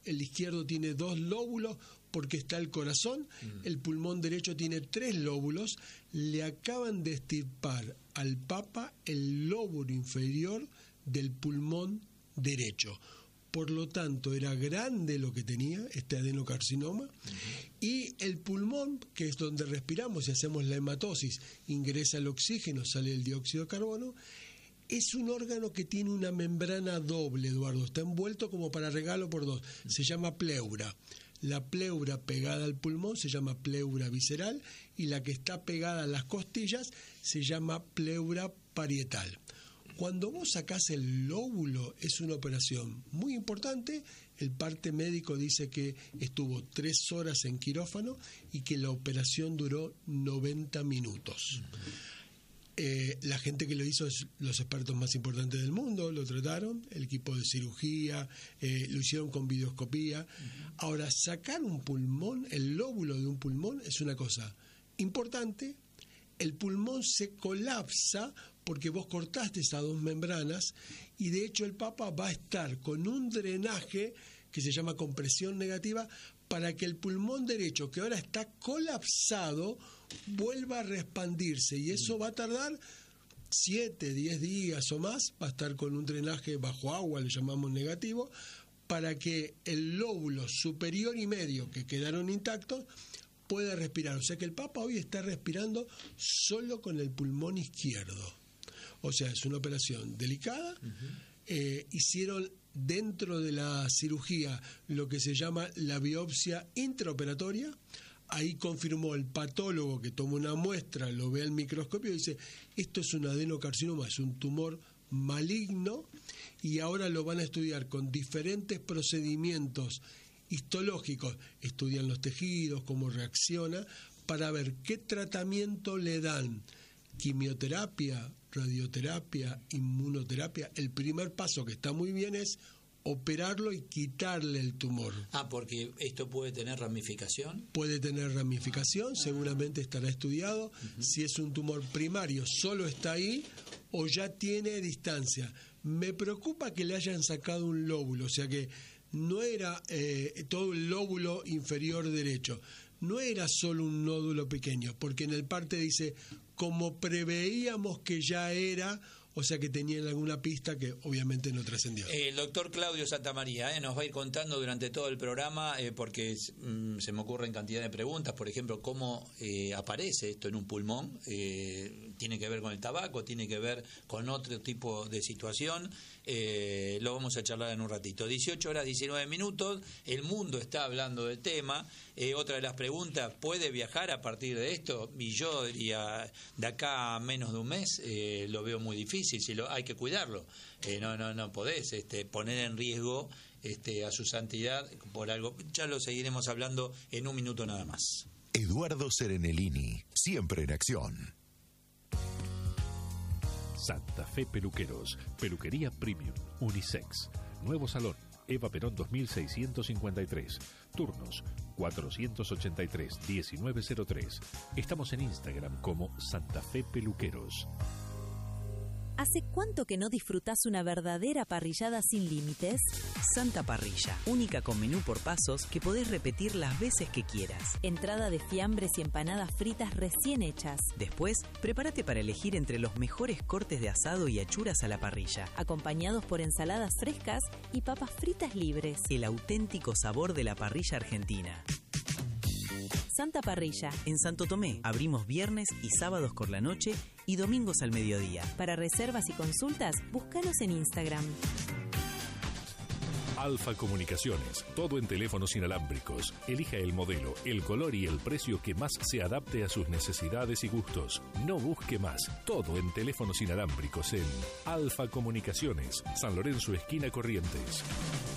el izquierdo tiene 2 lóbulos porque está el corazón, el pulmón derecho tiene 3 lóbulos. Le acaban de extirpar al Papa el lóbulo inferior del pulmón derecho. Por lo tanto, era grande lo que tenía, este adenocarcinoma, y el pulmón, que es donde respiramos y hacemos la hematosis, ingresa el oxígeno, sale el dióxido de carbono, es un órgano que tiene una membrana doble, Eduardo, está envuelto como para regalo por 2, se llama pleura. La pleura pegada al pulmón se llama pleura visceral y la que está pegada a las costillas se llama pleura parietal. Cuando vos sacás el lóbulo es una operación muy importante. El parte médico dice que estuvo 3 horas en quirófano y que la operación duró 90 minutos. La gente que lo hizo es los expertos más importantes del mundo, lo trataron, el equipo de cirugía, lo hicieron con videoscopía. Ahora, sacar un pulmón, el lóbulo de un pulmón es una cosa importante. El pulmón se colapsa porque vos cortaste esas 2 membranas y de hecho el Papa va a estar con un drenaje que se llama compresión negativa para que el pulmón derecho, que ahora está colapsado, vuelva a reexpandirse y eso va a tardar 7, 10 días o más, va a estar con un drenaje bajo agua, le llamamos negativo, para que el lóbulo superior y medio que quedaron intactos pueda respirar. O sea que el Papa hoy está respirando solo con el pulmón izquierdo. O sea, es una operación delicada. Hicieron dentro de la cirugía lo que se llama la biopsia intraoperatoria. Ahí confirmó el patólogo que toma una muestra, lo ve al microscopio y dice, esto es un adenocarcinoma, es un tumor maligno, y ahora lo van a estudiar con diferentes procedimientos histológicos, estudian los tejidos, cómo reacciona, para ver qué tratamiento le dan, quimioterapia, radioterapia, inmunoterapia. El primer paso, que está muy bien, es operarlo y quitarle el tumor. Porque esto puede tener ramificación. Puede tener ramificación, seguramente estará estudiado. Si es un tumor primario, solo está ahí o ya tiene distancia. Me preocupa que le hayan sacado un lóbulo, o sea que no era todo el lóbulo inferior derecho, no era solo un nódulo pequeño, porque en el parte dice, como preveíamos que ya era, o sea que tenían alguna pista que obviamente no trascendió. El doctor Claudio Santamaría nos va a ir contando durante todo el programa, porque se me ocurren cantidad de preguntas, por ejemplo, cómo aparece esto en un pulmón, tiene que ver con el tabaco, tiene que ver con otro tipo de situación, lo vamos a charlar en un ratito. 18 horas 19 minutos, el mundo está hablando del tema. Otra de las preguntas, ¿puede viajar a partir de esto? Y yo diría, de acá a menos de un mes lo veo muy difícil, hay que cuidarlo. No podés poner en riesgo a su santidad por algo. Ya lo seguiremos hablando en un minuto nada más. Eduardo Serenellini, siempre en acción. Santa Fe Peluqueros, peluquería premium, unisex, nuevo salón, Eva Perón 2653, turnos 483-1903. Estamos en Instagram como Santa Fe Peluqueros. ¿Hace cuánto que no disfrutás una verdadera parrillada sin límites? Santa Parrilla, única con menú por pasos que podés repetir las veces que quieras. Entrada de fiambres y empanadas fritas recién hechas. Después, prepárate para elegir entre los mejores cortes de asado y achuras a la parrilla, acompañados por ensaladas frescas y papas fritas libres. El auténtico sabor de la parrilla argentina. Santa Parrilla. En Santo Tomé, abrimos viernes y sábados por la noche y domingos al mediodía. Para reservas y consultas, búscanos en Instagram. Alfa Comunicaciones, todo en teléfonos inalámbricos. Elija el modelo, el color y el precio que más se adapte a sus necesidades y gustos. No busque más, todo en teléfonos inalámbricos en Alfa Comunicaciones, San Lorenzo, esquina Corrientes.